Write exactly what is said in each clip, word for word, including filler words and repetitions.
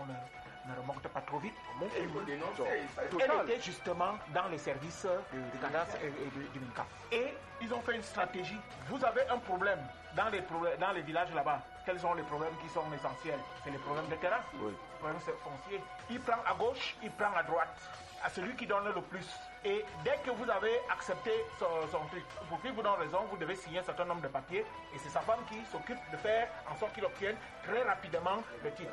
ne, ne remonte pas trop vite. Et il faut dénoncer. Elle était justement dans les services du cadastre et du Mincaf. Et ils ont fait une stratégie. Vous avez un problème dans les, problèmes, dans les villages là-bas. Quels sont les problèmes qui sont essentiels? C'est les problèmes de terrain, oui. Les problèmes fonciers. Il prend à gauche, il prend à droite. À celui qui donne le plus. Et dès que vous avez accepté son, son truc, pour qu'il vous donne raison, vous devez signer un certain nombre de papiers. Et c'est sa femme qui s'occupe de faire en sorte qu'il obtienne très rapidement le titre.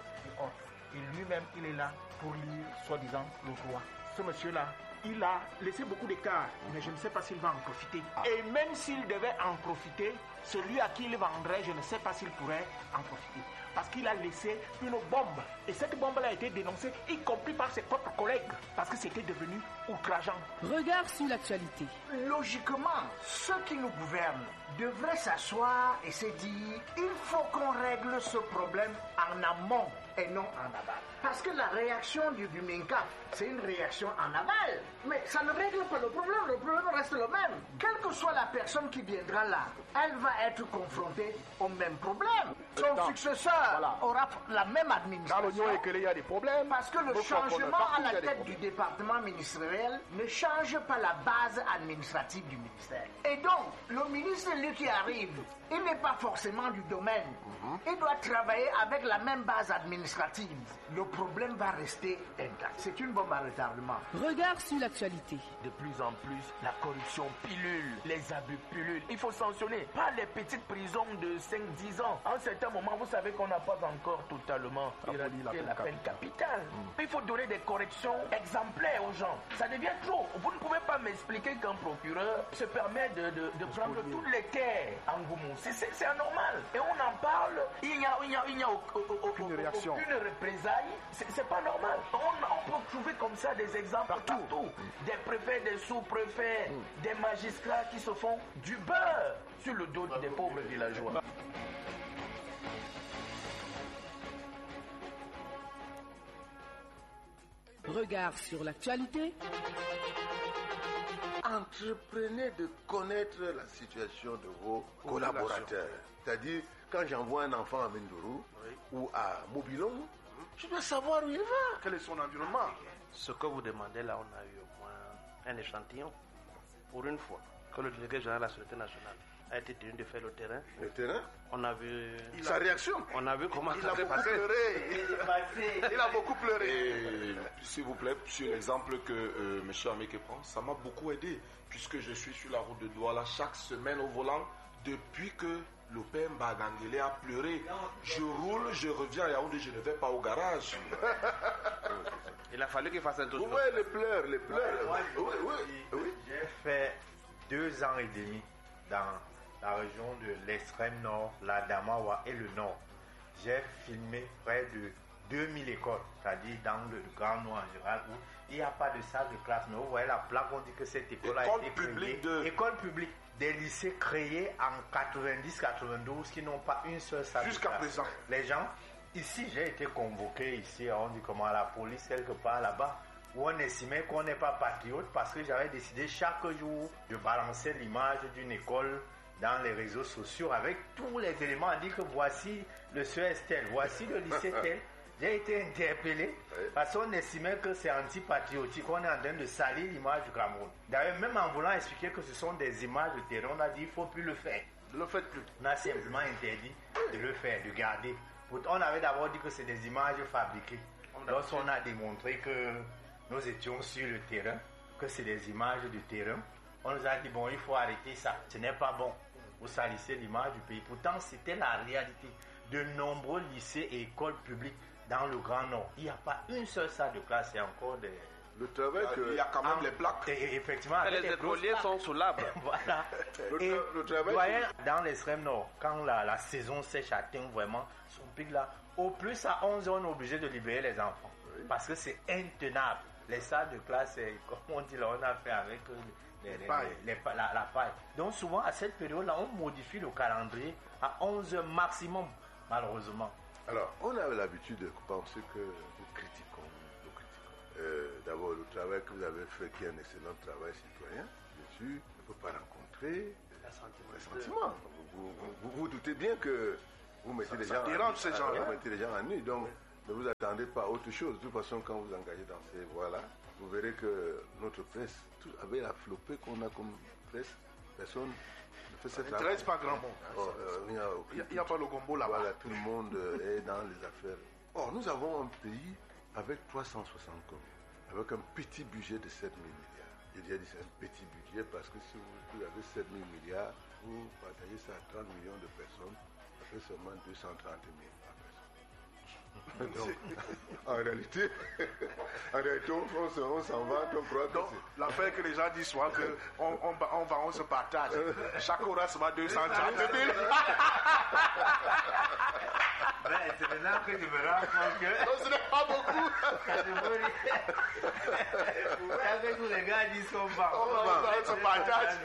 Et lui-même, il est là pour lire, soi-disant, le droit. Ce monsieur-là, il a laissé beaucoup d'écart, mais je ne sais pas s'il va en profiter. Ah. Et même s'il devait en profiter, celui à qui il vendrait, je ne sais pas s'il pourrait en profiter. Parce qu'il a laissé une bombe. Et cette bombe-là a été dénoncée, y compris par ses propres collègues, parce que c'était devenu outrageant. Regard sur l'actualité. Logiquement, ceux qui nous gouvernent devraient s'asseoir et se dire il faut qu'on règle ce problème en amont et non en aval. Parce que la réaction du, du Mincaf, c'est une réaction en aval. Mais ça ne règle pas le problème, le problème reste le même. Quelle que soit la personne qui viendra là, elle va être confrontée au même problème. Son Dans, successeur voilà. aura la même administration. Dans l'Union et qu'il y a des problèmes. Parce que le changement à la tête du département ministériel ne change pas la base administrative du ministère. Et donc, le ministre lui qui arrive, il n'est pas forcément du domaine. Mm-hmm. Il doit travailler avec la même base administrative. Le problème va rester intact. C'est une bombe à retardement. Regard sur l'actualité. De plus en plus, la corruption pilule, les abus pullulent. Il faut sanctionner. Pas les petites prisons de cinq à dix ans. À un certain moment, vous savez qu'on n'a pas encore totalement éradiqué la peine capitale. Mm. Il faut donner des corrections exemplaires aux gens. Ça devient trop. Vous ne pouvez pas m'expliquer qu'un procureur se permet de, de, de prendre toutes les terres en Goumou. C'est anormal. Et on en parle. Il n'y a, il y a, il y a aucune réaction. Aucune représailles, c'est pas normal. On, on peut trouver comme ça des exemples partout. partout. Mm. Des préfets, des sous-préfets, mm. des magistrats qui se font du beurre sur le dos des pauvres villageois. Regard sur l'actualité. Entreprenez de connaître la situation de vos collaborateurs. C'est-à-dire, quand j'envoie un enfant à Mindoro oui. ou à Mobilon, je dois savoir où il va. Quel est son environnement? Ce que vous demandez là, on a eu au moins un échantillon. Pour une fois que le délégué général de la Sûreté nationale a été tenu de faire le terrain. Le terrain? On a vu... Sa réaction? On a vu comment il ça s'est passé. Pleuré. Il a beaucoup pleuré. S'il vous plaît, sur l'exemple que euh, M. Ameke prend, ça m'a beaucoup aidé, puisque je suis sur la route de Douala chaque semaine au volant, depuis que le père Mbagangele a pleuré. Je roule, je reviens à Yaoundé, je ne vais pas au garage. Il a fallu qu'il fasse un tour. Vous voyez les pleurs, les pleurs. Ouais, oui, oui, oui. oui. J'ai fait deux ans et demi dans la région de l'extrême nord, la Damawa et le nord. J'ai filmé près de deux mille écoles, c'est-à-dire dans le Grand Nord en général, où il n'y a pas de salle de classe. Mais vous voyez la plaque, on dit que cette école école a été publique créée. De... École publique. Des lycées créés en quatre-vingt-dix quatre-vingt-douze qui n'ont pas une seule salle de classe. Jusqu'à présent. Les gens, ici, j'ai été convoqué ici, on dit comment, à la police, quelque part là-bas, où on estimait qu'on n'est pas patriote parce que j'avais décidé chaque jour de balancer l'image d'une école dans les réseaux sociaux avec tous les éléments à dire que voici le C E S tel, voici le lycée tel. J'ai été interpellé parce qu'on estimait que c'est antipatriotique, on est en train de salir l'image du Cameroun. D'ailleurs, même en voulant expliquer que ce sont des images de terrain, on a dit qu'il ne faut plus le faire. Ne le faites plus. On a simplement interdit de le faire, de garder. On avait d'abord dit que c'est des images fabriquées. Lorsqu'on a démontré que nous étions sur le terrain, que c'est des images de terrain, on nous a dit bon, il faut arrêter ça. Ce n'est pas bon. Vous salissez l'image du pays. Pourtant, c'était la réalité. De nombreux lycées et écoles publiques dans le Grand Nord, il n'y a pas une seule salle de classe, c'est encore des... Le travail que... Il y a quand même en... les plaques. Et effectivement, et les écoliers sont sous l'arbre. Voilà. Le, et le travail doyen, que... dans l'extrême nord, quand la, la saison sèche atteint vraiment son pic là, au plus à onze heures, on est obligé de libérer les enfants. Oui. Parce que c'est intenable. Les salles de classe, comme on dit là, on a fait avec les, les, les, les, les, la, la paille. Donc souvent, à cette période-là, on modifie le calendrier à onze heures maximum, malheureusement. Alors, on a l'habitude de penser que nous critiquons, nous critiquons. Euh, D'abord, le travail que vous avez fait, qui est un excellent travail citoyen, bien sûr, ne peut pas rencontrer les sentiments. Vous vous, vous vous doutez bien que vous mettez les gens, dérange ces gens-là. Vous mettez les gens en nu. Donc, ne vous attendez pas à autre chose. De toute façon, quand vous engagez dans ces voies-là, vous verrez que notre presse, tout, avec la flopée qu'on a comme presse, personne ne fait cette Ça n'intéresse pas grand monde. Oh, euh, il n'y a, il n'y a, a pas le gombo là-bas. Voilà, tout le monde est dans les affaires. Or, nous avons un pays avec trois cent soixante communes, avec un petit budget de sept mille milliards. Je dis c'est un petit budget parce que si vous avez sept mille milliards, vous partagez ça à trente millions de personnes, ça fait seulement deux cent trente mille par personne. Donc, en réalité, en réalité, on, on s'en va, on croit que donc, l'affaire que les gens disent souvent que on, on, on va, on se partage. Chaque race va deux cent trente mille. Mais c'est maintenant que je me rends compte que... Non, ce n'est pas beaucoup. Pourquoi que tous les gars disent qu'on va? On va, on se partage.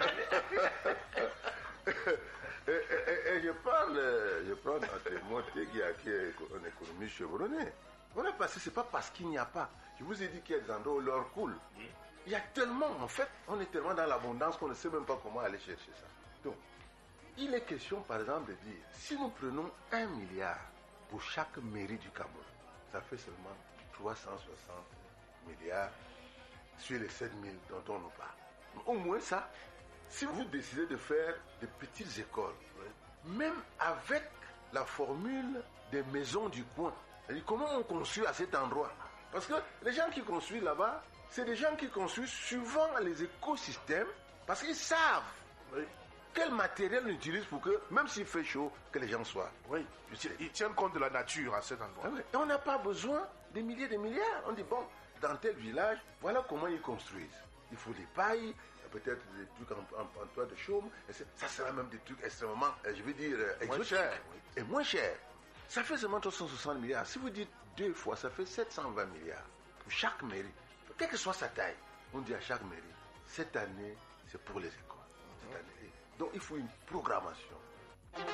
Et, et, et je parle, je prends un témoin qui est un économiste chevronné. On est passé, c'est pas parce qu'il n'y a pas. Je vous ai dit qu'il y a des endroits où l'or coule. Il y a tellement, en fait, on est tellement dans l'abondance qu'on ne sait même pas comment aller chercher ça. Donc, il est question, par exemple, de dire, si nous prenons un milliard pour chaque mairie du Cameroun, ça fait seulement trois cent soixante milliards sur les sept mille dont on nous parle. Au moins ça, si vous décidez de faire des petites écoles, même avec la formule des maisons du coin, c'est-à-dire comment on construit à cet endroit. Parce que les gens qui construisent là-bas, c'est des gens qui construisent suivant les écosystèmes, parce qu'ils savent oui, quel matériel on utilise pour que, même s'il fait chaud, que les gens soient. Oui, ils tiennent compte de la nature à cet endroit. Ah oui. Et on n'a pas besoin des milliers de milliards. On dit, bon, dans tel village, voilà comment ils construisent. Il faut des pailles, peut-être des trucs en, en, en toit de chaume, et ça sera même des trucs extrêmement, je veux dire, moins cher. Et moins cher. Ça fait seulement trois cent soixante milliards. Si vous dites deux fois, ça fait sept cent vingt milliards pour chaque mairie. Quelle que soit sa taille, on dit à chaque mairie, cette année, c'est pour les écoles. Cette année. Donc il faut une programmation.